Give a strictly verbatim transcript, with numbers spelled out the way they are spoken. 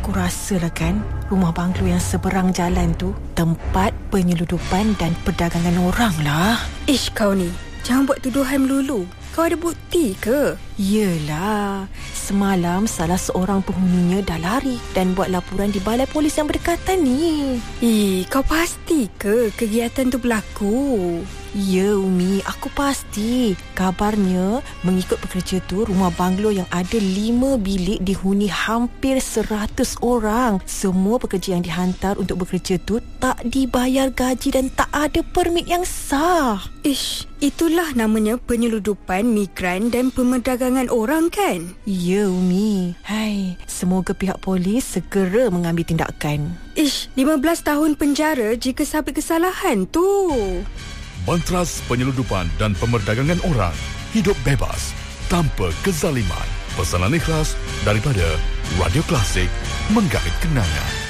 Aku rasalah kan, rumah banglo yang seberang jalan tu tempat penyeludupan dan perdagangan orang lah. Ish, kau ni, jangan buat tuduhan melulu. Kau ada bukti ke? Yelah, semalam salah seorang penghuninya dah lari dan buat laporan di balai polis yang berdekatan ni. Eh, kau pasti ke kegiatan tu berlaku? Ya Umi, aku pasti. Kabarnya mengikut pekerja tu, rumah banglo yang ada lima bilik dihuni hampir seratus orang. Semua pekerja yang dihantar untuk bekerja tu tak dibayar gaji dan tak ada permit yang sah. Ish, itulah namanya penyeludupan migran dan pemerdagangan orang kan? Ya Umi. Hai, semoga pihak polis segera mengambil tindakan. Ish, lima belas tahun penjara jika sabit kesalahan tu. Bantras penyeludupan dan pemerdagangan orang. Hidup bebas tanpa kezaliman. Pesanan ikhlas daripada Radio Klasik, menggait kenangan.